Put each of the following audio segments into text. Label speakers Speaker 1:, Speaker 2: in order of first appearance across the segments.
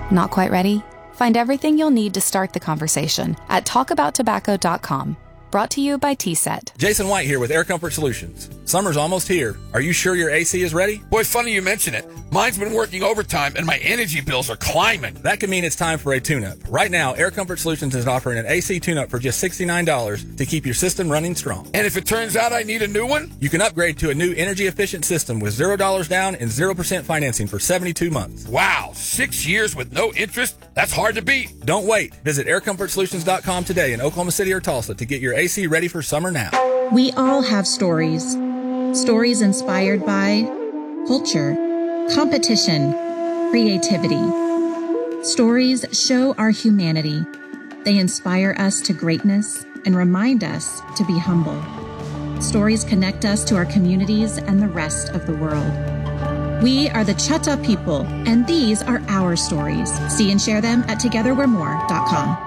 Speaker 1: Not quite ready? Find everything you'll need to start the conversation at talkabouttobacco.com. Brought to you by T-Set.
Speaker 2: Jason White here with Air Comfort Solutions. Summer's almost here. Are you sure your AC is ready?
Speaker 3: Boy, funny you mention it. Mine's been working overtime and my energy bills are climbing.
Speaker 2: That could mean it's time for a tune-up. Right now, Air Comfort Solutions is offering an AC tune-up for just $69 to keep your system running strong.
Speaker 3: And if it turns out I need a new one?
Speaker 2: You can upgrade to a new energy-efficient system with $0 down and 0% financing for 72 months.
Speaker 3: Wow, 6 years with no interest? That's hard to beat.
Speaker 2: Don't wait. Visit aircomfortsolutions.com today in Oklahoma City or Tulsa to get your AC ready for summer now.
Speaker 4: We all have stories. Stories inspired by culture, competition, creativity. Stories show our humanity. They inspire us to greatness and remind us to be humble. Stories connect us to our communities and the rest of the world. We are the Chutta people, and these are our stories. See and share them at togetherwe'remore.com.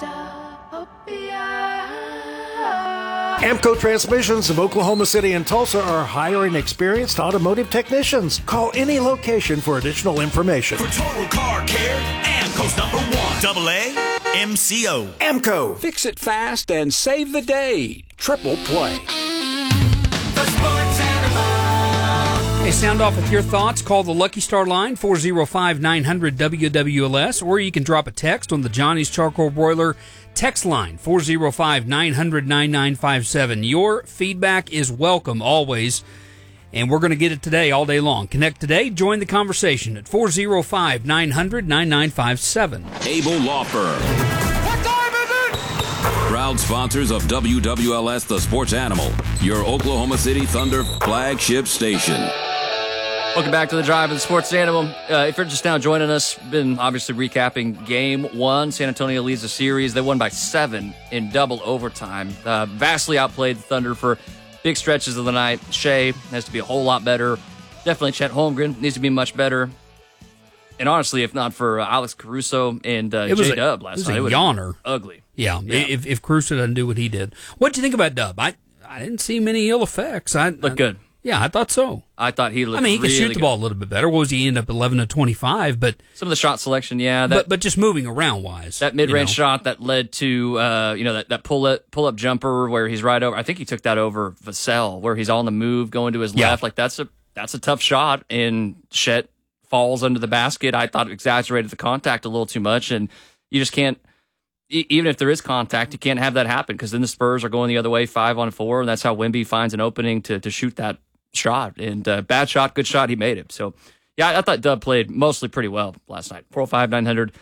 Speaker 5: Amco Transmissions of Oklahoma City and Tulsa are hiring experienced automotive technicians. Call any location for additional information.
Speaker 6: For total car care, Amco's #1. AAMCO.
Speaker 5: Amco.
Speaker 7: Fix it fast and save the day. Triple play.
Speaker 6: The Sports Animal.
Speaker 8: Hey, sound off with your thoughts. Call the Lucky Star line, 405-900-WWLS, or you can drop a text on the Johnny's Charcoal Broiler text line, 405-900-9957. Your feedback is welcome always, and we're going to get it today all day long. Connect today. Join the conversation at 405-900-9957.
Speaker 9: Abel Law Firm.
Speaker 6: What time is it?
Speaker 9: Proud sponsors of WWLS The Sports Animal, your Oklahoma City Thunder flagship station.
Speaker 10: Welcome back to the Drive of the Sports Animal. If you're just now joining us, been obviously recapping Game 1. San Antonio leads the series. They won by 7 in double overtime. Vastly outplayed the Thunder for big stretches of the night. Shea has to be a whole lot better. Definitely Chet Holmgren needs to be much better. And honestly, if not for Alex Caruso and J-Dub last night,
Speaker 8: it was a yawner.
Speaker 10: Ugly.
Speaker 8: Yeah. If Caruso doesn't do what he did. What do you think about Dub? I didn't see many ill effects.
Speaker 10: Looked good.
Speaker 8: Yeah, I thought so.
Speaker 10: I thought he looked
Speaker 8: he could
Speaker 10: really
Speaker 8: shoot the
Speaker 10: good.
Speaker 8: ball a little bit better. What was he end up 11 of 25? But
Speaker 10: some of the shot selection, yeah.
Speaker 8: But just moving around wise.
Speaker 10: That mid-range shot that led to that pull-up jumper where he's right over. I think he took that over Vassell where he's on the move going to his left. Like that's a tough shot, and Chet falls under the basket. I thought it exaggerated the contact a little too much, and you just can't. Even if there is contact, you can't have that happen because then the Spurs are going the other way 5-on-4, and that's how Wemby finds an opening to shoot that shot. And bad shot, good shot, he made it. So, yeah, I thought Dub played mostly pretty well last night. 405-900-9957,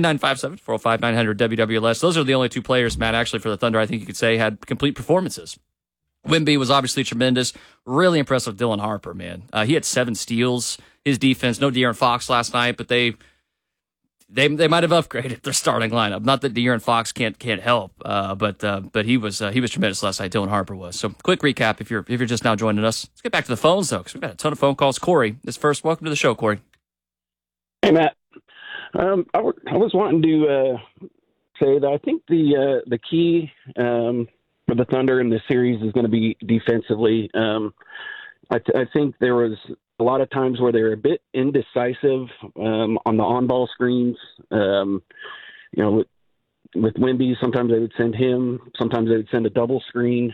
Speaker 10: 405-900-WWLS. Those are the only two players, Matt, actually, for the Thunder, I think you could say, had complete performances. Wemby was obviously tremendous. Really impressed with Dylan Harper, man. He had 7 steals. His defense, no De'Aaron Fox last night, but they might have upgraded their starting lineup. Not that De'Aaron Fox can't help, but he was tremendous last night. Dylan Harper was. So quick recap if you're just now joining us. Let's get back to the phones though, because we've got a ton of phone calls. Corey is first. Welcome to the show, Corey.
Speaker 11: Hey Matt, I was wanting to say that I think the key for the Thunder in this series is going to be defensively. I think there was a lot of times where they were a bit indecisive on the on-ball screens. With Wemby, sometimes they would send him, sometimes they would send a double screen.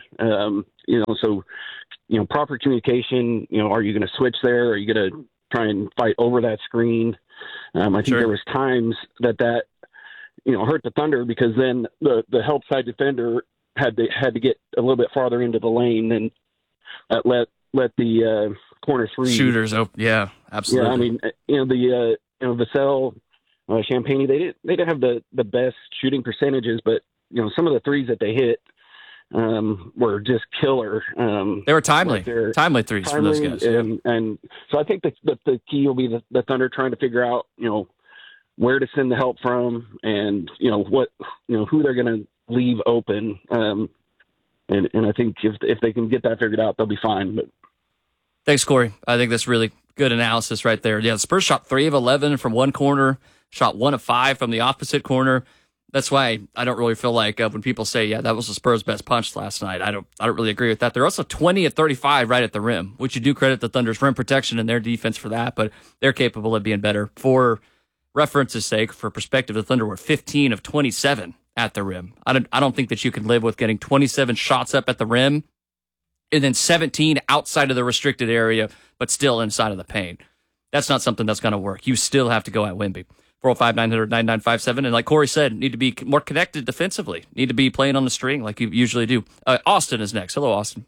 Speaker 11: Proper communication. Are you going to switch there? Are you going to try and fight over that screen? I think there was times that hurt the Thunder because then the help side defender had to get a little bit farther into the lane and let the corner three
Speaker 10: shooters open. Yeah, absolutely.
Speaker 11: Yeah, Vassell, Champagny, they didn't have the best shooting percentages, but some of the threes that they hit were just killer.
Speaker 10: They were timely threes for those guys.
Speaker 11: And so I think the key will be the Thunder trying to figure out where to send the help from and who they're going to leave open. And I think if they can get that figured out, they'll be fine. But
Speaker 10: thanks, Corey. I think that's really good analysis right there. Yeah, the Spurs shot 3 of 11 from one corner, shot 1 of 5 from the opposite corner. That's why I don't really feel like when people say, yeah, that was the Spurs' best punch last night. I don't really agree with that. They're also 20 of 35 right at the rim, which you do credit the Thunder's rim protection and their defense for that, but they're capable of being better. For reference's sake, for perspective, the Thunder were 15 of 27 at the rim. I don't think that you can live with getting 27 shots up at the rim and then 17 outside of the restricted area, but still inside of the paint. That's not something that's going to work. You still have to go at Wemby. 405-900-9957. And like Corey said, need to be more connected defensively. Need to be playing on the string like you usually do. Austin is next. Hello, Austin.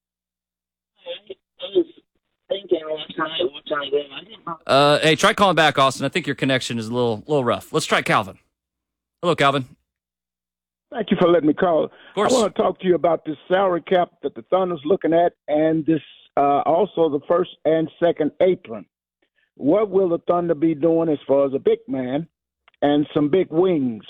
Speaker 10: Hey, try calling back, Austin. I think your connection is a little rough. Let's try Calvin. Hello, Calvin.
Speaker 12: Thank you for letting me call.
Speaker 10: Of course.
Speaker 12: I want to talk to you about this salary cap that the Thunder's looking at, and this also the first and second apron. What will the Thunder be doing as far as a big man and some big wings?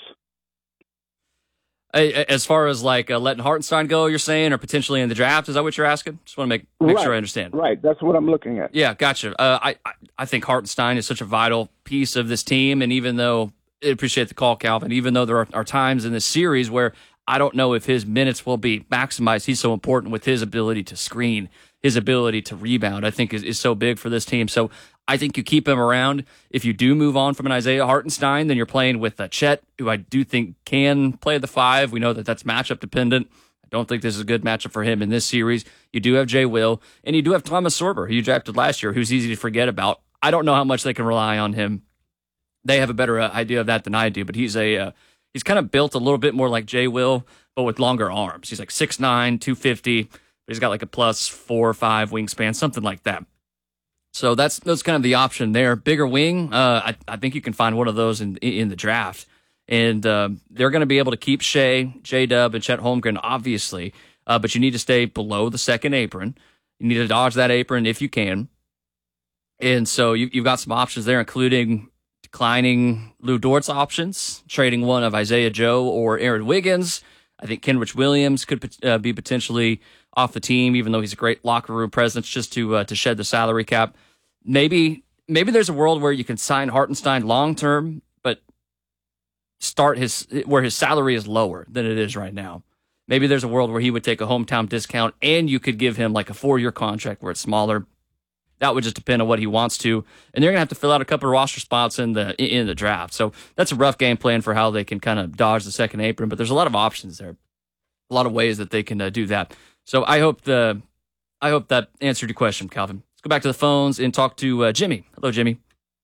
Speaker 10: As far as like letting Hartenstein go, you're saying, or potentially in the draft? Is that what you're asking? Just want to make sure I understand.
Speaker 12: Right, that's what I'm looking at.
Speaker 10: Yeah, gotcha. I think Hartenstein is such a vital piece of this team, and even though I appreciate the call, Calvin, even though there are times in this series where I don't know if his minutes will be maximized, he's so important with his ability to screen, his ability to rebound, I think is so big for this team. So I think you keep him around. If you do move on from an Isaiah Hartenstein, then you're playing with Chet, who I do think can play the 5. We know that that's matchup dependent. I don't think this is a good matchup for him in this series. You do have Jay Will, and you do have Thomas Sorber, who you drafted last year, who's easy to forget about. I don't know how much they can rely on him. They have a better idea of that than I do, but he's kind of built a little bit more like Jay Will, but with longer arms. He's like 6'9", 250, but he's got like a plus 4 or 5 wingspan, something like that. So that's kind of the option there. Bigger wing, I think you can find one of those in the draft. And they're going to be able to keep Shea, J-Dub, and Chet Holmgren, obviously, but you need to stay below the second apron. You need to dodge that apron if you can. And so you've got some options there, including declining Lou Dort's options, trading one of Isaiah Joe or Aaron Wiggins. I think Kenrich Williams could be potentially off the team, even though he's a great locker room presence, just to shed the salary cap. Maybe there's a world where you can sign Hartenstein long term, but start where his salary is lower than it is right now. Maybe there's a world where he would take a hometown discount, and you could give him like a 4-year contract where it's smaller. That would just depend on what he wants to, and they're gonna have to fill out a couple of roster spots in the draft. So that's a rough game plan for how they can kind of dodge the second apron. But there's a lot of options there, a lot of ways that they can do that. So I hope that answered your question, Calvin. Let's go back to the phones and talk to Jimmy. Hello, Jimmy.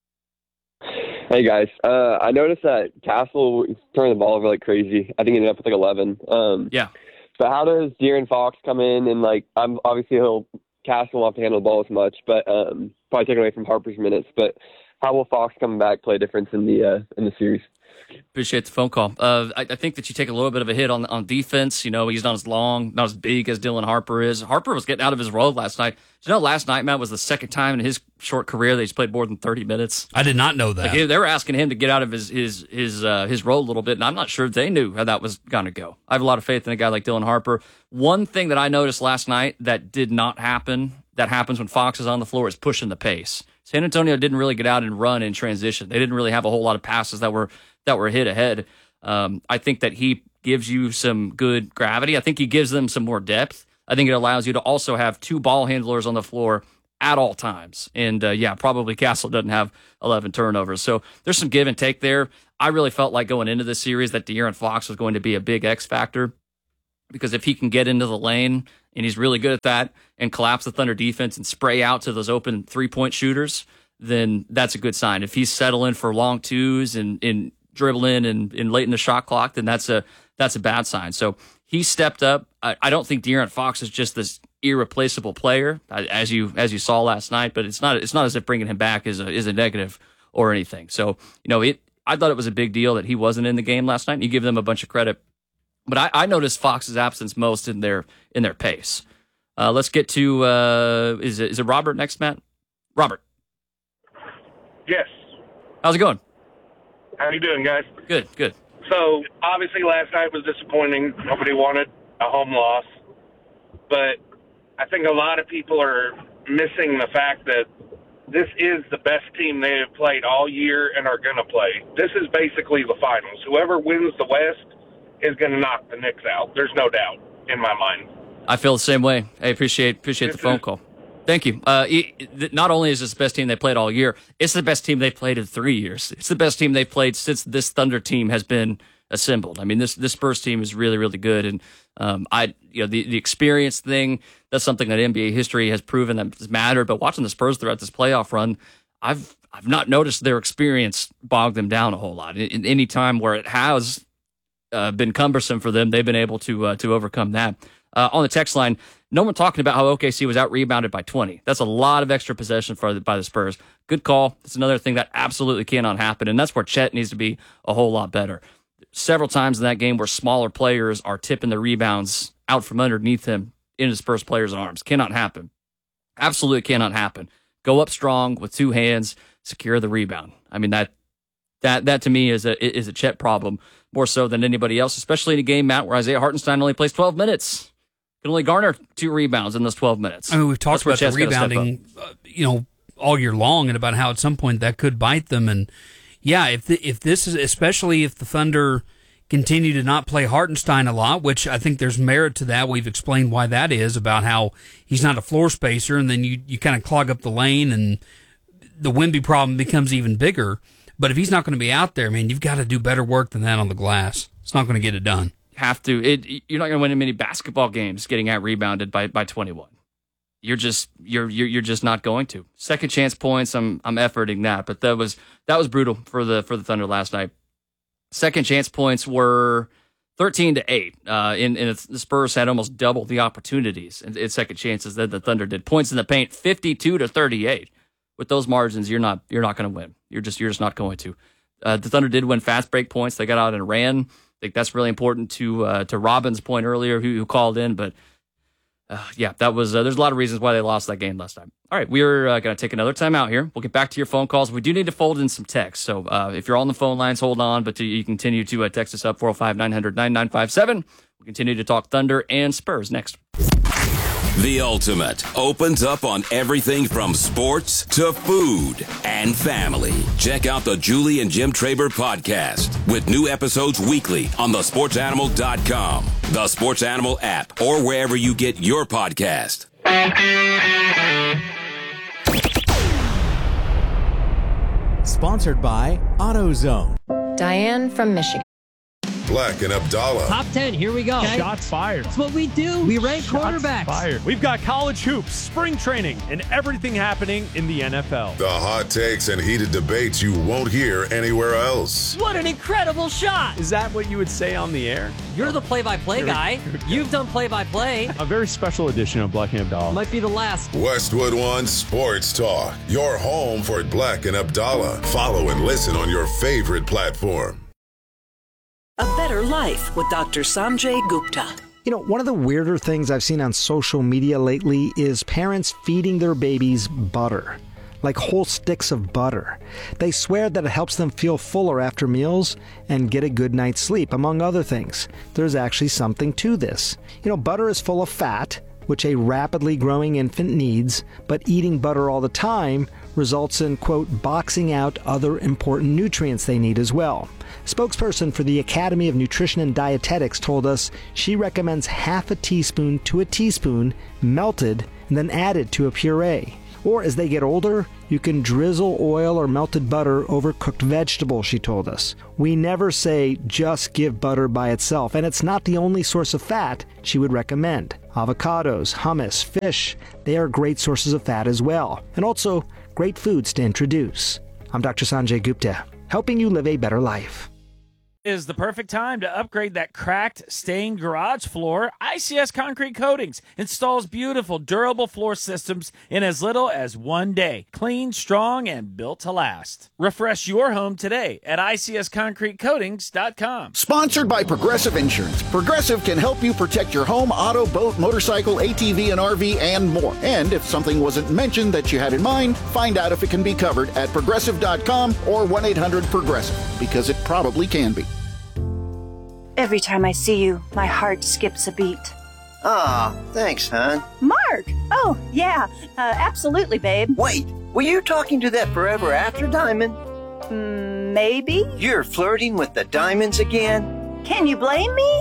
Speaker 13: Hey guys, I noticed that Castle is turning the ball over like crazy. I think he ended up with like 11.
Speaker 10: Yeah.
Speaker 13: But how does De'Aaron Fox come in and obviously Castle will have to handle the ball as much, but probably taken away from Harper's minutes. But how will Fox come back play a difference in the series?
Speaker 10: Appreciate the phone call. I think that you take a little bit of a hit on defense. You know, he's not as long, not as big as Dylan Harper is. Harper was getting out of his role last night. Did you know last night, Matt, was the second time in his short career that he's played more than 30 minutes?
Speaker 8: I did not know that.
Speaker 10: Like, they were asking him to get out of his role a little bit, and I'm not sure they knew how that was going to go. I have a lot of faith in a guy like Dylan Harper. One thing that I noticed last night that did not happen, that happens when Fox is on the floor, is pushing the pace. San Antonio didn't really get out and run in transition. They didn't really have a whole lot of passes that were hit ahead. I think that he gives you some good gravity. I think he gives them some more depth. I think it allows you to also have 2 ball handlers on the floor at all times. And probably Castle doesn't have 11 turnovers. So there's some give and take there. I really felt like going into this series that De'Aaron Fox was going to be a big X factor, because if he can get into the lane, and he's really good at that, and collapse the Thunder defense and spray out to those open 3-point shooters, then that's a good sign. If he's settling for long twos and dribbling and late in the shot clock, then that's a bad sign. So he stepped up. I don't think De'Aaron Fox is just this irreplaceable player, as you saw last night, but it's not as if bringing him back is a negative or anything. So, I thought it was a big deal that he wasn't in the game last night, and you give them a bunch of credit. But I noticed Fox's absence most in their pace. Let's get to is it Robert next, Matt? Robert.
Speaker 14: Yes.
Speaker 10: How's it going?
Speaker 14: How you doing, guys?
Speaker 10: Good.
Speaker 14: So, obviously last night was disappointing. Nobody wanted a home loss. But I think a lot of people are missing the fact that this is the best team they have played all year and are going to play. This is basically the finals. Whoever wins the West is going to knock the Knicks out. There's no doubt in my mind.
Speaker 10: I feel the same way. I appreciate the phone call. Thank you. Not only is this the best team they played all year, it's the best team they've played in 3 years. It's the best team they've played since this Thunder team has been assembled. I mean, this Spurs team is really, really good. And the experience thing, that's something that NBA history has proven that has mattered. But watching the Spurs throughout this playoff run, I've not noticed their experience bog them down a whole lot. In any time where it has been cumbersome for them, they've been able to overcome that. On the text line, no one talking about how OKC was out-rebounded by 20. That's a lot of extra possession by the Spurs. Good call. That's another thing that absolutely cannot happen, and that's where Chet needs to be a whole lot better. Several times in that game where smaller players are tipping the rebounds out from underneath him into Spurs players' arms. Cannot happen. Absolutely cannot happen. Go up strong with two hands, secure the rebound. I mean, that to me is a Chet problem more so than anybody else, especially in a game, Matt, where Isaiah Hartenstein only plays 12 minutes. Can only garner 2 rebounds in those 12 minutes.
Speaker 8: I mean, we've talked about the rebounding, all year long, and about how at some point that could bite them. And yeah, if this is, especially if the Thunder continue to not play Hartenstein a lot, which I think there's merit to that. We've explained why that is, about how he's not a floor spacer, and then you kind of clog up the lane, and the Wemby problem becomes even bigger. But if he's not going to be out there, man, you've got to do better work than that on the glass. It's not going to get it done.
Speaker 10: Have to. You're not going to win many basketball games getting out rebounded by 21. You're just not going to. Second chance points, I'm efforting that, but that was brutal for the Thunder last night. Second chance points were 13-8. And the Spurs had almost double the opportunities in second chances that the Thunder did. Points in the paint, 52-38. With those margins, you're not going to win. You're just not going to. The Thunder did win fast break points. They got out and ran. I think that's really important to Robin's point earlier, who called in. But that was there's a lot of reasons why they lost that game last time. All right, we're going to take another time out here. We'll get back to your phone calls. We do need to fold in some text. So if you're on the phone lines, hold on. But you continue to text us up 405-900-9957. We'll continue to talk Thunder and Spurs next.
Speaker 9: The Ultimate opens up on everything from sports to food and family. Check out the Julie and Jim Traber podcast with new episodes weekly on thesportsanimal.com, the Sports Animal app, or wherever you get your podcast.
Speaker 15: Sponsored by AutoZone.
Speaker 16: Diane from Michigan.
Speaker 17: Black and Abdallah.
Speaker 18: Top 10, here we go.
Speaker 19: Okay. Shots fired.
Speaker 18: That's what we do. We rank quarterbacks.
Speaker 19: Fired. We've got college hoops, spring training, and everything happening in the NFL.
Speaker 17: The hot takes and heated debates you won't hear anywhere else.
Speaker 18: What an incredible shot.
Speaker 19: Is that what you would say on the air?
Speaker 18: You're the play-by-play guy. You've done play-by-play.
Speaker 19: A very special edition of Black and Abdallah.
Speaker 18: Might be the last.
Speaker 17: Westwood One Sports Talk. Your home for Black and Abdallah. Follow and listen on your favorite platform.
Speaker 20: A Better Life with Dr. Sanjay Gupta.
Speaker 21: You know, one of the weirder things I've seen on social media lately is parents feeding their babies butter, like whole sticks of butter. They swear that it helps them feel fuller after meals and get a good night's sleep, among other things. There's actually something to this. You know, butter is full of fat, which a rapidly growing infant needs, but eating butter all the time results in, quote, boxing out other important nutrients they need as well. Spokesperson for the Academy of Nutrition and Dietetics told us she recommends half a teaspoon to a teaspoon melted and then added to a puree. Or as they get older, you can drizzle oil or melted butter over cooked vegetables, she told us. We never say just give butter by itself, and it's not the only source of fat she would recommend. Avocados, hummus, fish, they are great sources of fat as well, and also great foods to introduce. I'm Dr. Sanjay Gupta, helping you live a better life.
Speaker 22: Is the perfect time to upgrade that cracked, stained garage floor. ICS Concrete Coatings installs beautiful, durable floor systems in as little as 1 day. Clean, strong, and built to last. Refresh your home today at ICSConcreteCoatings.com.
Speaker 23: Sponsored by Progressive Insurance. Progressive can help you protect your home, auto, boat, motorcycle, ATV, and RV, and more. And if something wasn't mentioned that you had in mind, find out if it can be covered at Progressive.com or 1-800-PROGRESSIVE, because it probably can be.
Speaker 24: Every time I see you, my heart skips a beat.
Speaker 25: Aw, thanks, hon.
Speaker 24: Mark! Oh, yeah, absolutely, babe.
Speaker 25: Wait, were you talking to that Forever After diamond?
Speaker 24: Maybe?
Speaker 25: You're flirting with the diamonds again?
Speaker 24: Can you blame me?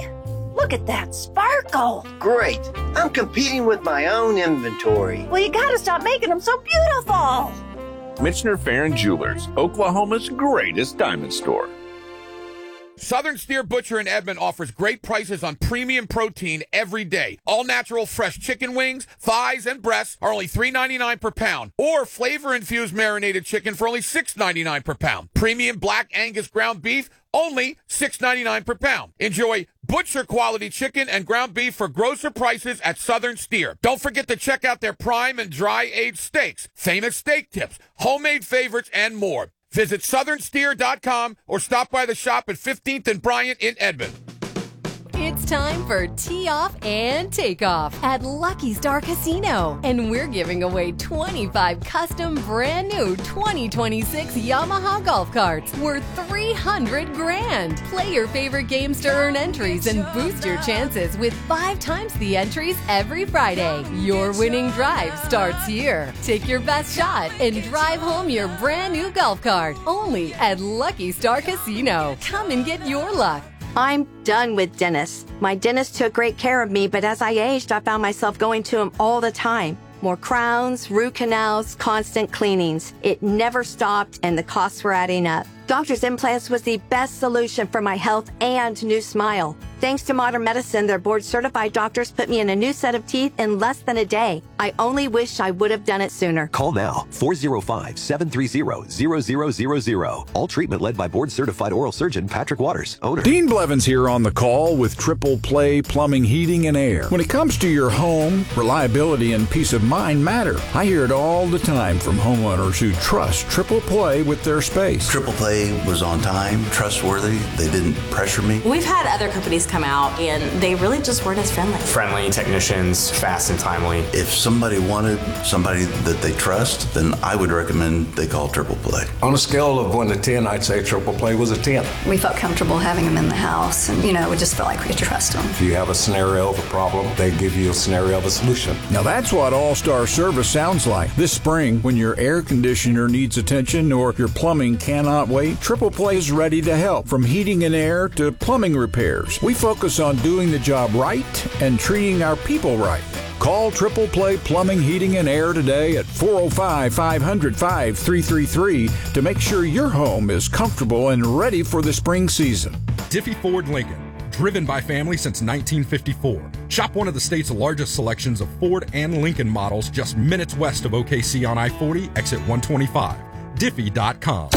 Speaker 24: Look at that sparkle.
Speaker 25: Great. I'm competing with my own inventory.
Speaker 24: Well, you gotta stop making them so beautiful.
Speaker 1: Michener Farron Jewelers, Oklahoma's greatest diamond store.
Speaker 2: Southern Steer Butcher in Edmond offers great prices on premium protein every day. All natural fresh chicken wings, thighs, and breasts are only $3.99 per pound. Or flavor-infused marinated chicken for only $6.99 per pound. Premium Black Angus ground beef, only $6.99 per pound. Enjoy butcher quality chicken and ground beef for grocer prices at Southern Steer. Don't forget to check out their prime and dry aged steaks, famous steak tips, homemade favorites, and more. Visit southernsteer.com or stop by the shop at 15th and Bryant in Edmond.
Speaker 3: It's time for Tee Off and Takeoff at Lucky Star Casino. And we're giving away 25 custom brand new 2026 Yamaha golf carts worth $300,000. Play your favorite games to earn entries and boost your chances with 5 times the entries every Friday. Your winning drive starts here. Take your best shot and drive home your brand new golf cart. Only at Lucky Star Casino. Come and get your luck.
Speaker 4: I'm done with dentists. My dentist took great care of me, but as I aged, I found myself going to him all the time. More crowns, root canals, constant cleanings. It never stopped, and the costs were adding up. Doctor's Implants was the best solution for my health and new smile. Thanks to modern medicine, their board-certified doctors put me in a new set of teeth in less than a day. I only wish I would have done it sooner.
Speaker 5: Call now, 405-730-0000. All treatment led by board-certified oral surgeon Patrick Waters, owner.
Speaker 7: Dean Blevins here on the call with Triple Play Plumbing, Heating, and Air. When it comes to your home, reliability and peace of mind matter. I hear it all the time from homeowners who trust Triple Play with their space.
Speaker 26: Triple Play was on time, trustworthy. They didn't pressure me.
Speaker 27: We've had other companies come out, and they really just weren't as friendly.
Speaker 28: Friendly technicians, fast and timely.
Speaker 26: If somebody wanted somebody that they trust, then I would recommend they call Triple Play.
Speaker 29: On a scale of 1 to 10, I'd say Triple Play was a 10.
Speaker 30: We felt comfortable having them in the house, and, we just felt like we could trust them.
Speaker 29: If you have a scenario of a problem, they give you a scenario of a solution.
Speaker 7: Now that's what All-Star Service sounds like. This spring, when your air conditioner needs attention or your plumbing cannot wait, Triple Play is ready to help. From heating and air to plumbing repairs, we focus on doing the job right and treating our people right. Call Triple Play Plumbing, Heating, and Air today at 405-500-5333 to make sure your home is comfortable and ready for the spring season.
Speaker 31: Diffie Ford Lincoln, driven by family since 1954. Shop one of the state's largest selections of Ford and Lincoln models just minutes west of OKC on I-40, exit 125. Diffie.com.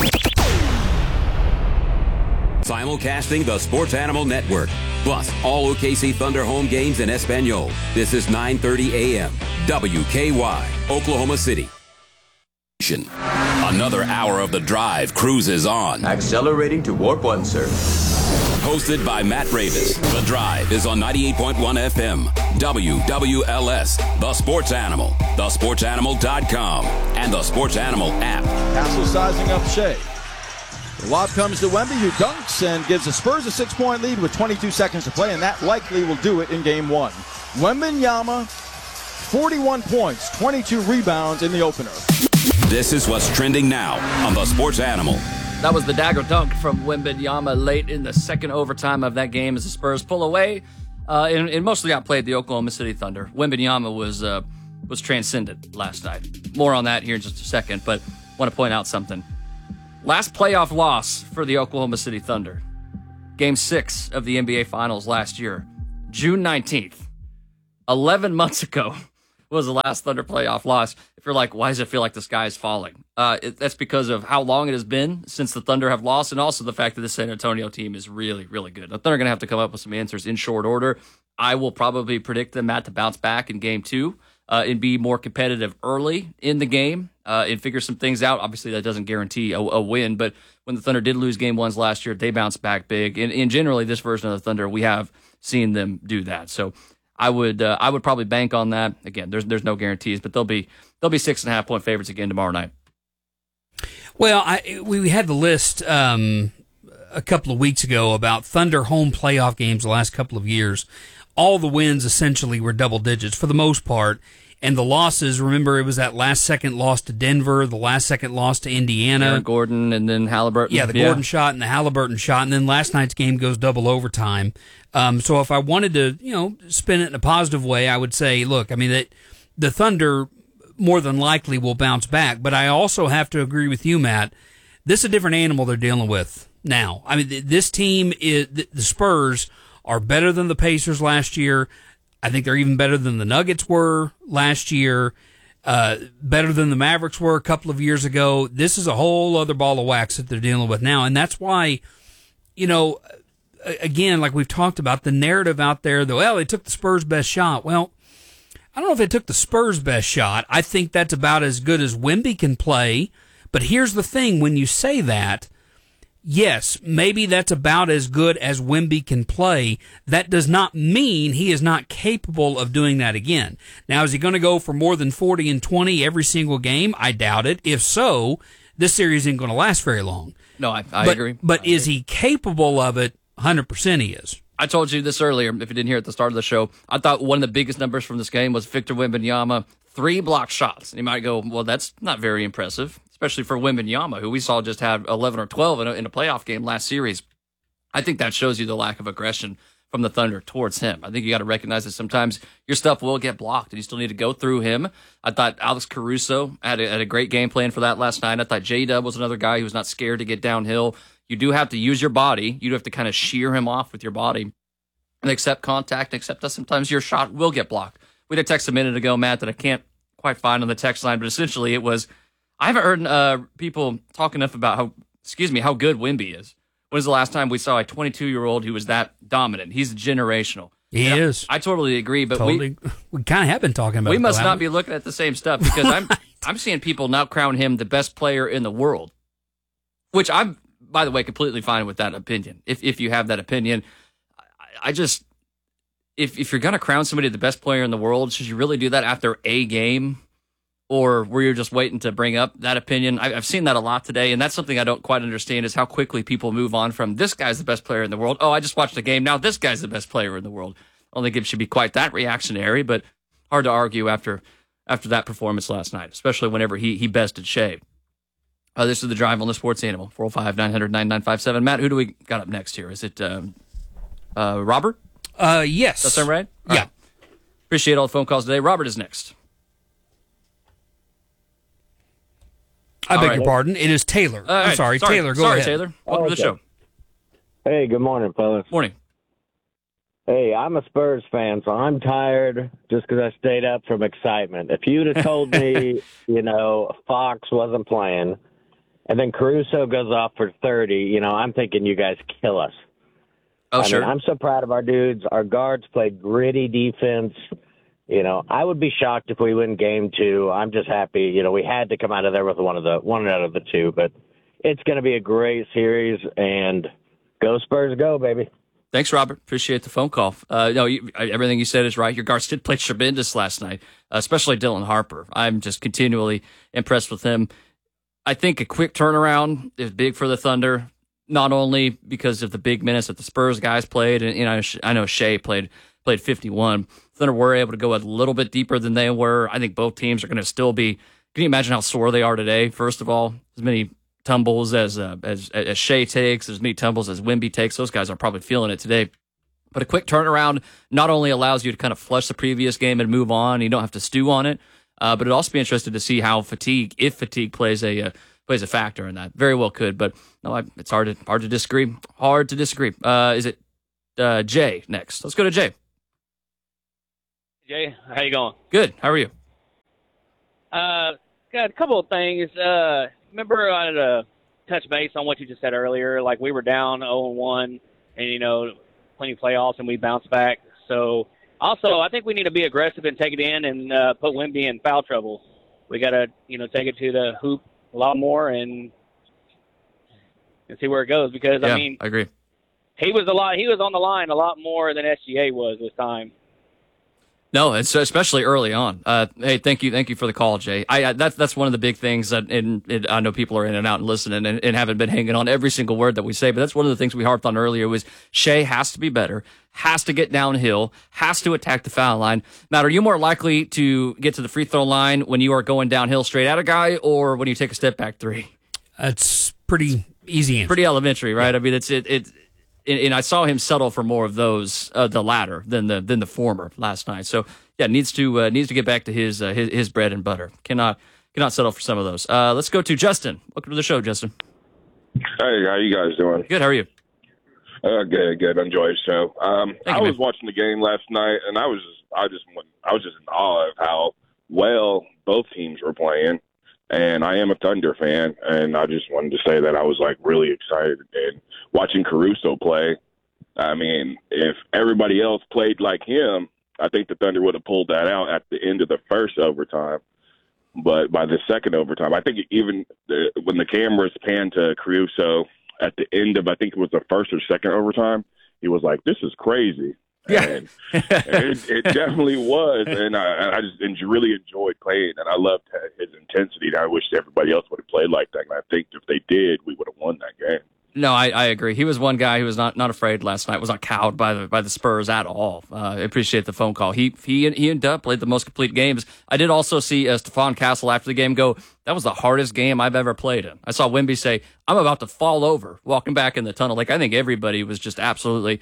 Speaker 9: Simulcasting the Sports Animal Network, plus all OKC Thunder home games in Espanol. This is 9:30 a.m. WKY, Oklahoma City. Another hour of The Drive cruises on.
Speaker 32: Accelerating to warp 1, sir.
Speaker 9: Hosted by Matt Ravis, The Drive is on 98.1 FM, WWLS, The Sports Animal, thesportsanimal.com, and the Sports Animal app.
Speaker 33: Castle sizing up Shea. The lob comes to Wemby, who dunks and gives the Spurs a 6-point lead with 22 seconds to play, and that likely will do it in Game 1. Wembanyama, 41 points, 22 rebounds in the opener.
Speaker 9: This is what's trending now on The Sports Animal.
Speaker 10: That was the dagger dunk from Wembanyama late in the second overtime of that game as the Spurs pull away and mostly outplayed the Oklahoma City Thunder. Wembanyama was transcendent last night. More on that here in just a second, but I want to point out something. Last playoff loss for the Oklahoma City Thunder. Game 6 of the NBA Finals last year. June 19th. 11 months ago was the last Thunder playoff loss. If you're like, why does it feel like the sky is falling? That's because of how long it has been since the Thunder have lost, and also the fact that the San Antonio team is really, really good. The Thunder are going to have to come up with some answers in short order. I will probably predict them to bounce back in Game 2 and be more competitive early in the game and figure some things out. Obviously, that doesn't guarantee a win, but when the Thunder did lose Game 1s last year, they bounced back big. And generally, this version of the Thunder, we have seen them do that. So I would probably bank on that. Again, there's no guarantees, but they'll be 6.5 point favorites again tomorrow night.
Speaker 8: Well, we had the list a couple of weeks ago about Thunder home playoff games the last couple of years. All the wins essentially were double digits for the most part, And the losses, remember, it was that last-second loss to Denver, the last-second loss to Indiana.
Speaker 10: Aaron Gordon and then Halliburton.
Speaker 8: Yeah, the Gordon shot and the Halliburton shot, and then last night's game goes double overtime. So if I wanted to, spin it in a positive way, I would say, look, I mean, the Thunder more than likely will bounce back. But I also have to agree with you, Matt. This is a different animal they're dealing with now. I mean, this team, the Spurs, are better than the Pacers last year. I think they're even better than the Nuggets were last year, better than the Mavericks were a couple of years ago. This is a whole other ball of wax that they're dealing with now. And that's why, again, like we've talked about, the narrative out there, though, they took the Spurs' best shot. Well, I don't know if they took the Spurs' best shot. I think that's about as good as Wemby can play. But here's the thing, when you say that, yes, maybe that's about as good as Wemby can play. That does not mean he is not capable of doing that again. Now, is he going to go for more than 40 and 20 every single game? I doubt it. If so, this series isn't going to last very long.
Speaker 10: No, I agree.
Speaker 8: But is he capable of it? 100% he is.
Speaker 10: I told you this earlier, if you didn't hear at the start of the show. I thought one of the biggest numbers from this game was Victor Wembanyama, 3 blocked shots. And you might go, well, that's not very impressive, especially for Wembanyama, who we saw just have 11 or 12 in a playoff game last series. I think that shows you the lack of aggression from the Thunder towards him. I think you got to recognize that sometimes your stuff will get blocked, and you still need to go through him. I thought Alex Caruso had a great game plan for that last night. I thought J-Dub was another guy who was not scared to get downhill. You do have to use your body. You do have to kind of shear him off with your body and accept contact, accept that sometimes your shot will get blocked. We had a text a minute ago, Matt, that I can't quite find on the text line, but essentially it was, I haven't heard people talk enough about how good Wemby is. When was the last time we saw a 22-year-old who was that dominant? He's generational.
Speaker 8: He is.
Speaker 10: I totally agree, but
Speaker 8: we kind of have been talking about it.
Speaker 10: We must not be looking at the same stuff because I'm seeing people now crown him the best player in the world, which I'm, by the way, completely fine with that opinion. If you have that opinion, I just, if you're going to crown somebody the best player in the world, should you really do that after a game? Or were you just waiting to bring up that opinion? I've seen that a lot today, and that's something I don't quite understand is how quickly people move on from this guy's the best player in the world. Oh, I just watched the game. Now this guy's the best player in the world. I don't think it should be quite that reactionary, but hard to argue after that performance last night, especially whenever he bested Shea. This is The Drive on the Sports Animal, 405-900-9957. Matt, who do we got up next here? Is it Robert?
Speaker 8: Yes.
Speaker 10: Does that sound right?
Speaker 8: Yeah.
Speaker 10: Right. Appreciate all the phone calls today. Robert is next.
Speaker 8: I beg your pardon. It is Taylor. I'm sorry. Taylor, go ahead.
Speaker 10: Sorry, Taylor. Welcome to the show.
Speaker 6: Hey, good morning, fellas.
Speaker 10: Morning.
Speaker 6: Hey, I'm a Spurs fan, so I'm tired just because I stayed up from excitement. If you'd have told me, Fox wasn't playing, and then Caruso goes off for 30, I'm thinking you guys kill us.
Speaker 10: Oh, sure.
Speaker 6: I'm so proud of our dudes. Our guards played gritty defense. I would be shocked if we win game 2. I'm just happy. We had to come out of there with one out of the 2, but it's going to be a great series, and go Spurs, go, baby.
Speaker 10: Thanks, Robert. Appreciate the phone call. Everything you said is right. Your guards did play tremendous last night, especially Dylan Harper. I'm just continually impressed with him. I think a quick turnaround is big for the Thunder, not only because of the big minutes that the Spurs guys played, and I know Shea played 51. Thunder were able to go a little bit deeper than they were. I think both teams are going to still be. Can you imagine how sore they are today? First of all, as many tumbles as Shea takes, as many tumbles as Wemby takes. Those guys are probably feeling it today. But a quick turnaround not only allows you to kind of flush the previous game and move on. You don't have to stew on it. But it'd also be interested to see how fatigue plays a factor in that. Very well could, but no, it's hard to disagree. Hard to disagree. Is it Jay next? Let's go to Jay.
Speaker 11: Jay, how you going?
Speaker 10: Good. How are you?
Speaker 11: Got a couple of things. Remember I had to touch base on what you just said earlier. Like we were down 0-1 and, plenty of playoffs and we bounced back. So also I think we need to be aggressive and take it in and put Wemby in foul trouble. We got to, take it to the hoop a lot more and see where it goes because,
Speaker 10: yeah,
Speaker 11: I
Speaker 10: agree.
Speaker 11: He was on the line a lot more than SGA was this time.
Speaker 10: No, it's especially early on. Hey, thank you for the call, Jay. That's one of the big things that, and I know people are in and out and listening and haven't been hanging on every single word that we say, but that's one of the things we harped on earlier was Shea has to be better, has to get downhill, has to attack the foul line. Matt, are you more likely to get to the free throw line when you are going downhill straight at a guy, or when you take a step back three?
Speaker 8: It's pretty easy answer.
Speaker 10: Pretty elementary, right? Yeah. I mean, it's and I saw him settle for more of those, the latter than the former last night. So yeah, needs to get back to his bread and butter. Cannot settle for some of those. Let's go to Justin. Welcome to the show, Justin.
Speaker 12: Hey, how you guys doing?
Speaker 10: Good. How are you?
Speaker 12: Good. Enjoy the show. I was watching the game last night, and I was just in awe of how well both teams were playing. And I am a Thunder fan, and I just wanted to say that I was really excited. And watching Caruso play, I mean, if everybody else played like him, I think the Thunder would have pulled that out at the end of the first overtime. But by the second overtime, I think when the cameras panned to Caruso at the end of, I think it was the first or second overtime, he was like, "This is crazy." Yeah. And it definitely was, and I just really enjoyed playing, and I loved his intensity. And I wish everybody else would have played like that. And I think if they did, we would have won that game.
Speaker 10: No, I agree. He was one guy who was not afraid last night. Was not cowed by the Spurs at all. I appreciate the phone call. He and Dub played the most complete games. I did also see Stephon Castle after the game go, "That was the hardest game I've ever played in." I saw Wemby say, "I'm about to fall over walking back in the tunnel." I think everybody was just absolutely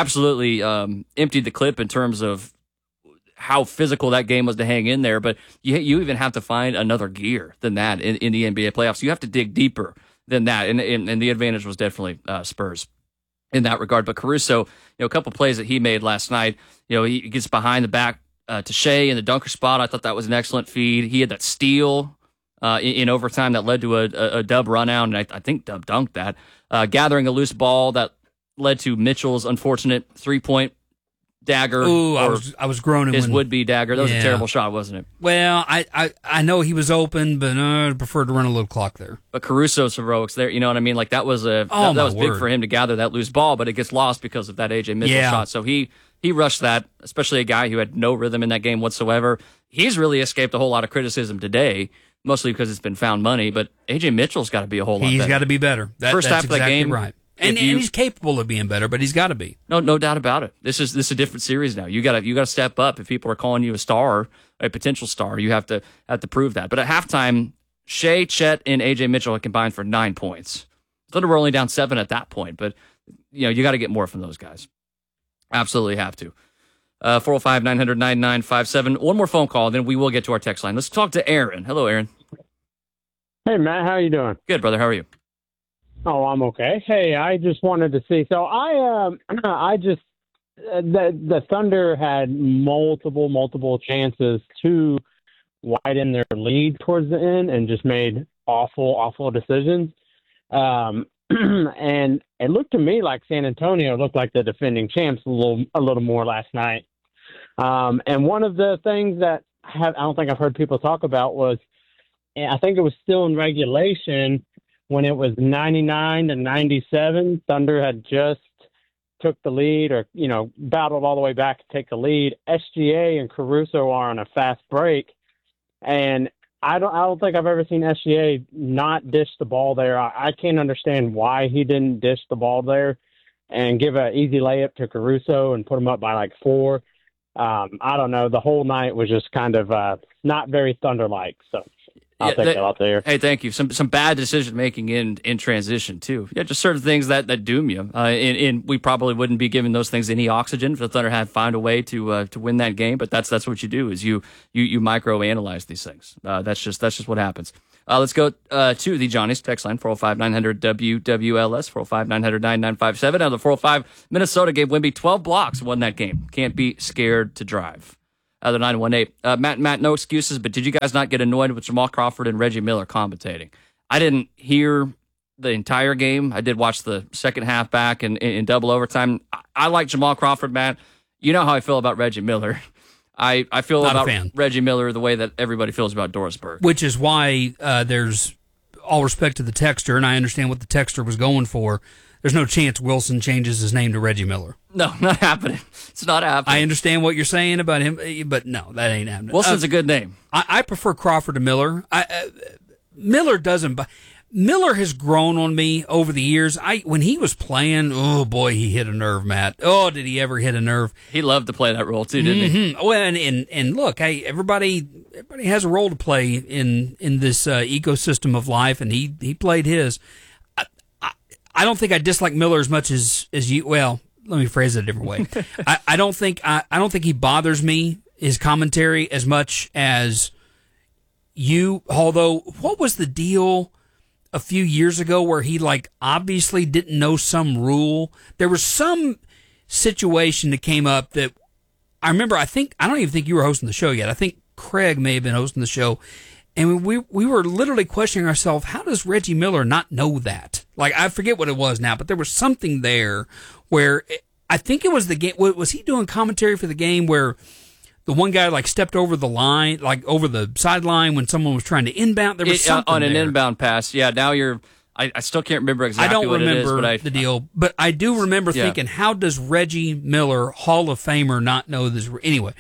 Speaker 10: emptied the clip in terms of how physical that game was to hang in there. But you even have to find another gear than that in the NBA playoffs. You have to dig deeper than that, and the advantage was definitely Spurs in that regard. But Caruso, a couple plays that he made last night, he gets behind the back to Shea in the dunker spot. I thought that was an excellent feed. He had that steal in overtime that led to a Dub run out, and I think Dub dunked that. Gathering a loose ball that led to Mitchell's unfortunate 3-point dagger.
Speaker 8: Ooh, I was groaning.
Speaker 10: His would-be dagger. That was a terrible shot, wasn't it?
Speaker 8: Well, I know he was open, but I preferred to run a little clock there.
Speaker 10: But Caruso's heroics there, you know what I mean? That was that was big for him to gather that loose ball, but it gets lost because of that A.J. Mitchell shot. So he rushed that, especially a guy who had no rhythm in that game whatsoever. He's really escaped a whole lot of criticism today, mostly because it's been found money, but A.J. Mitchell's got to be a whole lot better.
Speaker 8: He's got to be better.
Speaker 10: First half of that game,
Speaker 8: right. And he's capable of being better, but he's got to be.
Speaker 10: No doubt about it. This is a different series now. You got to step up. If people are calling you a star, a potential star, you have to prove that. But at halftime, Shea, Chet, and AJ Mitchell had combined for 9 points. Thunder were only down 7 at that point, but you got to get more from those guys. Absolutely have to. 405-900-9957. One more phone call, then we will get to our text line. Let's talk to Aaron. Hello, Aaron.
Speaker 13: Hey, Matt. How you doing?
Speaker 10: Good, brother. How are you?
Speaker 13: Oh, I'm okay. Hey, I just wanted to see. So the Thunder had multiple chances to widen their lead towards the end and just made awful decisions. And it looked to me like San Antonio looked like the defending champs a little more last night. And one of the things that I don't think I've heard people talk about was, I think it was still in regulation when it was 99-97. Thunder had just took the lead, or battled all the way back to take the lead. SGA and Caruso are on a fast break, and I don't think I've ever seen SGA not dish the ball there. I can't understand why he didn't dish the ball there and give an easy layup to Caruso and put him up by 4. I don't know. The whole night was just kind of not very Thunder-like. So I'll take that out there.
Speaker 10: Hey, thank you. Some bad decision making in transition too. Yeah, just certain things that doom you. And we probably wouldn't be giving those things any oxygen if the Thunder had found a way to win that game. But that's what you do, is you micro analyze these things. That's just what happens. Let's go to the Johnny's text line, 405-900-WWLS, 405-900-9957. Now the 405, Minnesota gave Wemby 12 blocks, won that game. Can't be scared to drive. The 918. Matt, no excuses, but did you guys not get annoyed with Jamal Crawford and Reggie Miller commentating? I didn't hear the entire game. I did watch the second half back in double overtime. I like Jamal Crawford, Matt. You know how I feel about Reggie Miller. I feel
Speaker 8: not
Speaker 10: about Reggie Miller the way that everybody feels about Doris Burke.
Speaker 8: Which is why there's all respect to the texter, and I understand what the texter was going for, there's no chance Wilson changes his name to Reggie Miller.
Speaker 10: No, not happening. It's not happening.
Speaker 8: I understand what you're saying about him, but no, that ain't happening.
Speaker 10: Wilson's a good name.
Speaker 8: I prefer Crawford to Miller. Miller has grown on me over the years. When he was playing, oh boy, he hit a nerve, Matt. Oh, did he ever hit a nerve?
Speaker 10: He loved to play that role too, didn't he?
Speaker 8: Well, and look, hey, everybody has a role to play in this ecosystem of life, and he played his. I don't think I dislike Miller as much as you. Well, let me phrase it a different way. I don't think he bothers me, his commentary, as much as you. Although, what was the deal a few years ago where he obviously didn't know some rule? There was some situation that came up that I remember. I don't even think you were hosting the show yet. I think Craig may have been hosting the show. And we were literally questioning ourselves, how does Reggie Miller not know that? I forget what it was now, but there was something there where I think it was the game. Was he doing commentary for the game where the one guy stepped over the line, over the sideline when someone was trying to inbound? There was something
Speaker 10: on an
Speaker 8: there.
Speaker 10: Inbound pass. Yeah, now you're. I still can't remember exactly what it is.
Speaker 8: I don't remember the deal, but I do remember thinking, how does Reggie Miller, Hall of Famer, not know this? Anyway,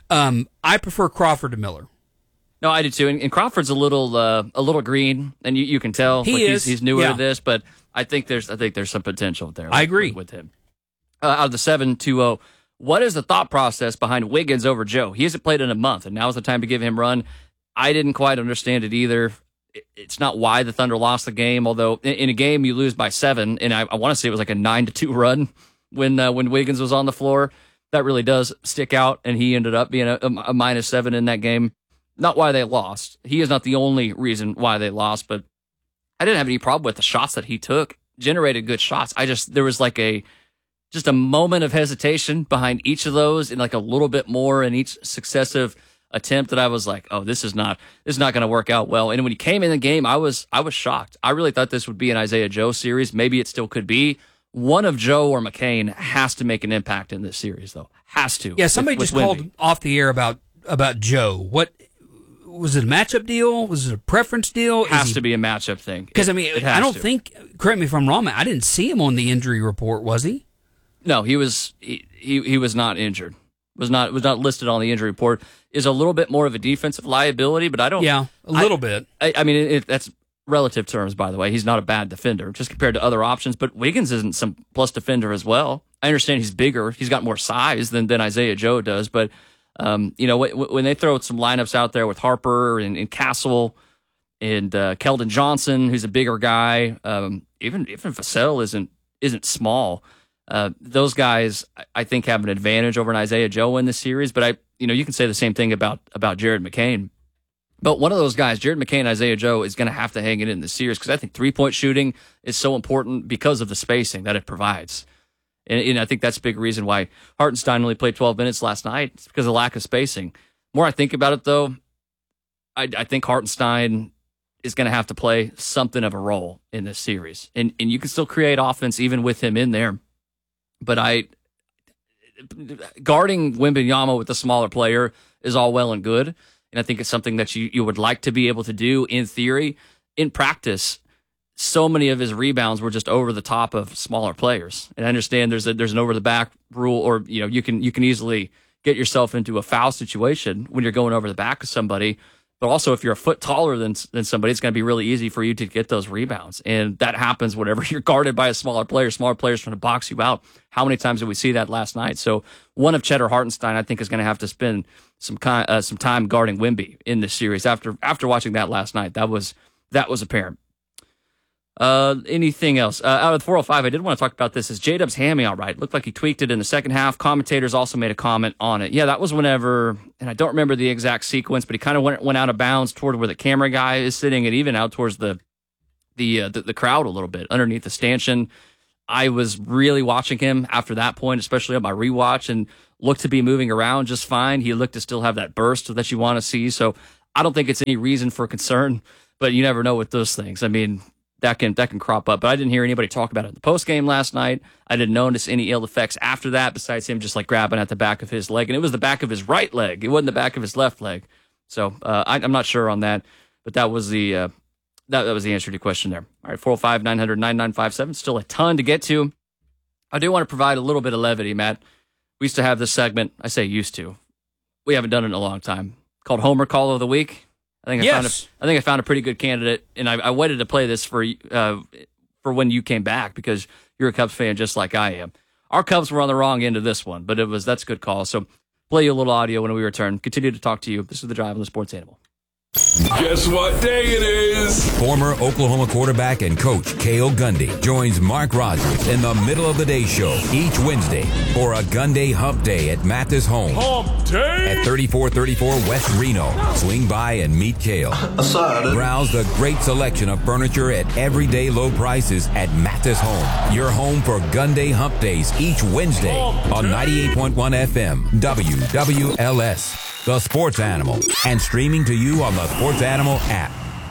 Speaker 8: I prefer Crawford to Miller.
Speaker 10: No, I do too. And Crawford's a little green, and you can tell he's newer to this, but I think there's some potential there.
Speaker 8: I agree
Speaker 10: with him. Out of the 7-2-0, what is the thought process behind Wiggins over Joe? He hasn't played in a month, and now's the time to give him run. I didn't quite understand it either. It's not why the Thunder lost the game, although in a game you lose by 7, and I want to say it was a 9-2 run when Wiggins was on the floor. That really does stick out, and he ended up being a -7 in that game. Not why they lost. He is not the only reason why they lost, but I didn't have any problem with the shots that he took. Generated good shots. There was just a moment of hesitation behind each of those, and a little bit more in each successive attempt that I was like, oh, this is not going to work out well. And when he came in the game, I was shocked. I really thought this would be an Isaiah Joe series. Maybe it still could be. One of Joe or McCain has to make an impact in this series, though. Has to.
Speaker 8: Yeah, somebody just called off the air about Joe. What? Was it a matchup deal? Was it a preference deal?
Speaker 10: Has to be a matchup thing.
Speaker 8: Because, I don't think, correct me if I'm wrong, I didn't see him on the injury report, was he?
Speaker 10: No, he was not injured. Was not listed on the injury report. Is a little bit more of a defensive liability, but I don't.
Speaker 8: Yeah, a little bit.
Speaker 10: I mean, that's relative terms, by the way. He's not a bad defender, just compared to other options, but Wiggins isn't some plus defender as well. I understand he's bigger. He's got more size than Isaiah Joe does, but when they throw some lineups out there with Harper and Castle and Keldon Johnson, who's a bigger guy, even Vassell isn't small. Those guys, I think, have an advantage over an Isaiah Joe in this series. But you can say the same thing about Jared McCain. But one of those guys, Jared McCain and Isaiah Joe, is going to have to hang it in this series because I think 3-point shooting is so important because of the spacing that it provides. And I think that's a big reason why Hartenstein only played 12 minutes last night. It's because of lack of spacing. The more I think about it, though, I think Hartenstein is going to have to play something of a role in this series. And you can still create offense even with him in there. But guarding Wembanyama with a smaller player is all well and good. And I think it's something that you would like to be able to do in theory. In practice, so many of his rebounds were just over the top of smaller players. And I understand there's an over the back rule, or you can easily get yourself into a foul situation when you're going over the back of somebody. But also, if you're a foot taller than somebody, it's going to be really easy for you to get those rebounds. And that happens whenever you're guarded by a smaller player. Smaller players trying to box you out. How many times did we see that last night? So one of Cheddar Hartenstein, I think, is going to have to spend some time guarding Wemby in this series. After watching that last night, that was apparent. Anything else? Out of the 405, I did want to talk about this. Is J-Dub's hammy all right? Looked like he tweaked it in the second half. Commentators also made a comment on it. Yeah, that was whenever, and I don't remember the exact sequence, but he kind of went out of bounds toward where the camera guy is sitting, and even out towards the crowd a little bit underneath the stanchion. I was really watching him after that point, especially on my rewatch, and looked to be moving around just fine. He looked to still have that burst that you want to see. So I don't think it's any reason for concern, but you never know with those things. I mean, that can crop up. But I didn't hear anybody talk about it in the post game last night. I didn't notice any ill effects after that, besides him just grabbing at the back of his leg, and it was the back of his right leg. It wasn't the back of his left leg. So I'm not sure on that, but that was the that was the answer to your question there. All right, 405-900-9957. Still a ton to get to. I do want to provide a little bit of levity, Matt. We used to have this segment. I say used to. We haven't done it in a long time. Called Homer Call of the Week. I think I found a pretty good candidate, and I waited to play this for when you came back because you're a Cubs fan just like I am. Our Cubs were on the wrong end of this one, but that's a good call. So play you a little audio when we return. Continue to talk to you. This is The Drive on the Sports Animal.
Speaker 9: Guess what day it is? Former Oklahoma quarterback and coach Cale Gundy joins Mark Rogers in the middle of the day show each Wednesday for a Gundy Hump Day at Mathis Home.
Speaker 1: Hump Day!
Speaker 9: At 3434 West Reno. Swing by and meet Cale. Browse the great selection of furniture at everyday low prices at Mathis Home. Your home for Gundy Hump Days each Wednesday on 98.1 FM WWLS. The Sports Animal, and streaming to you on the Sports Animal app.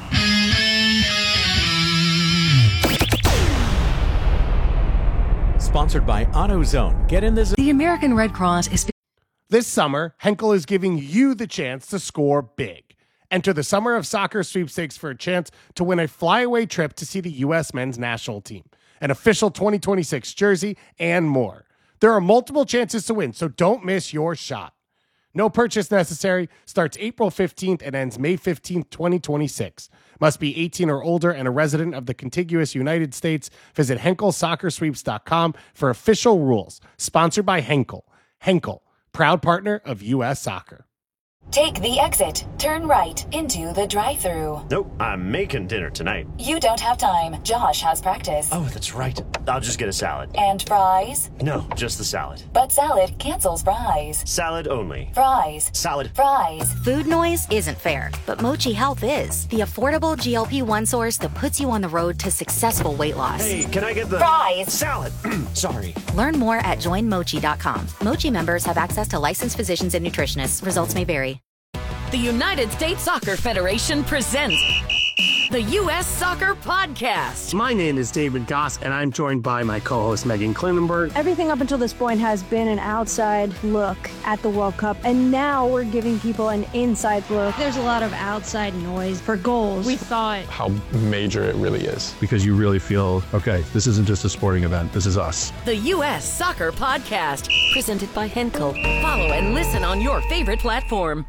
Speaker 14: Sponsored by AutoZone. Get in this.
Speaker 15: The American Red Cross is...
Speaker 16: This summer, Henkel is giving you the chance to score big. Enter the Summer of Soccer sweepstakes for a chance to win a flyaway trip to see the U.S. men's national team, an official 2026 jersey, and more. There are multiple chances to win, so don't miss your shot. No purchase necessary. Starts April 15th and ends May 15th, 2026. Must be 18 or older and a resident of the contiguous United States. Visit HenkelSoccerSweeps.com for official rules. Sponsored by Henkel. Henkel, proud partner of U.S. Soccer.
Speaker 17: Take the exit. Turn right into the drive-thru.
Speaker 18: Nope, I'm making dinner tonight.
Speaker 17: You don't have time. Josh has practice.
Speaker 18: Oh, that's right. I'll just get a salad.
Speaker 17: And fries?
Speaker 18: No, just the salad.
Speaker 17: But salad cancels fries.
Speaker 18: Salad only.
Speaker 17: Fries.
Speaker 18: Salad.
Speaker 17: Fries.
Speaker 19: Food noise isn't fair, but Mochi Health is. The affordable GLP-1 source that puts you on the road to successful weight loss.
Speaker 18: Hey, can I get the...
Speaker 17: Fries.
Speaker 18: Salad. Sorry.
Speaker 19: Learn more at joinmochi.com. Mochi members have access to licensed physicians and nutritionists. Results may vary.
Speaker 20: The United States Soccer Federation presents the U.S. Soccer Podcast.
Speaker 21: My name is David Goss, and I'm joined by my co-host Megan Klinenberg.
Speaker 22: Everything up until this point has been an outside look at the World Cup, and now we're giving people an inside look.
Speaker 23: There's a lot of outside noise for goals.
Speaker 22: We thought
Speaker 24: how major it really is, because you really feel, okay, this isn't just a sporting event, this is us.
Speaker 20: The U.S. Soccer Podcast, presented by Henkel. Follow and listen on your favorite platform.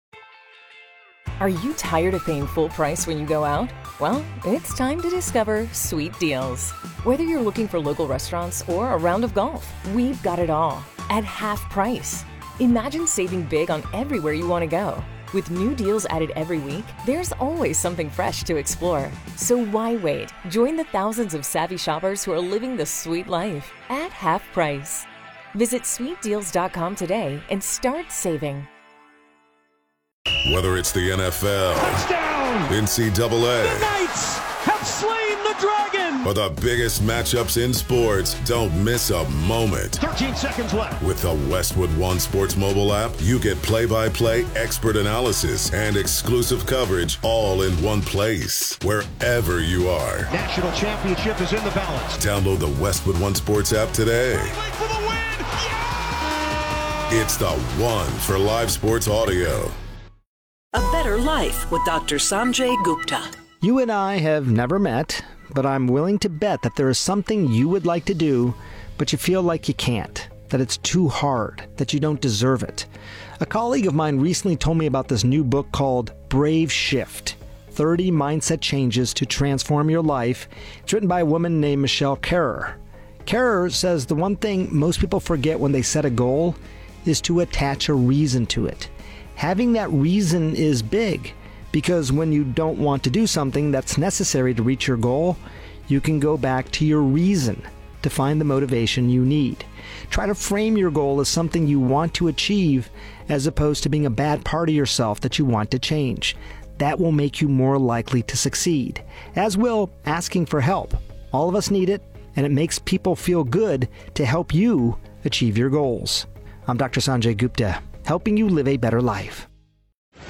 Speaker 25: Are you tired of paying full price when you go out? Well, it's time to discover Sweet Deals. Whether you're looking for local restaurants or a round of golf, we've got it all at half price. Imagine saving big on everywhere you want to go. With new deals added every week, there's always something fresh to explore. So why wait? Join the thousands of savvy shoppers who are living the sweet life at half price. Visit sweetdeals.com today and start saving.
Speaker 34: Whether it's the NFL,
Speaker 1: touchdown,
Speaker 34: NCAA,
Speaker 1: the Knights have slain the dragon,
Speaker 34: or the biggest matchups in sports, don't miss a moment.
Speaker 1: 13 seconds left.
Speaker 34: With the Westwood One Sports mobile app, you get play-by-play expert analysis and exclusive coverage all in one place, wherever you are.
Speaker 1: National championship is in the balance.
Speaker 34: Download the Westwood One Sports app today.
Speaker 1: For the win. Yeah!
Speaker 34: It's the one for live sports audio.
Speaker 35: A Better Life with Dr. Sanjay Gupta.
Speaker 36: You and I have never met, but I'm willing to bet that there is something you would like to do, but you feel like you can't, that it's too hard, that you don't deserve it. A colleague of mine recently told me about this new book called Brave Shift, 30 Mindset Changes to Transform Your Life. It's written by a woman named Michelle Kerrer. Kerrer says the one thing most people forget when they set a goal is to attach a reason to it. Having that reason is big, because when you don't want to do something that's necessary to reach your goal, you can go back to your reason to find the motivation you need. Try to frame your goal as something you want to achieve, as opposed to being a bad part of yourself that you want to change. That will make you more likely to succeed, as will asking for help. All of us need it, and it makes people feel good to help you achieve your goals. I'm Dr. Sanjay Gupta, helping you live a better life.